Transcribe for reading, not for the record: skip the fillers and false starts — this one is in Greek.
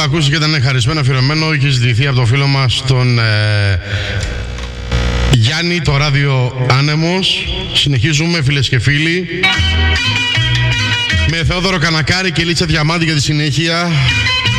ακούστηκε ήταν χαρισμένο, αφιερωμένο, είχε ζητηθεί από το φίλο μας τον Γιάννη, το ράδιο Άνεμος. Συνεχίζουμε, φίλες και φίλοι, με Θεόδωρο Κανακάρη και Λίτσα Διαμάντη για τη συνέχεια.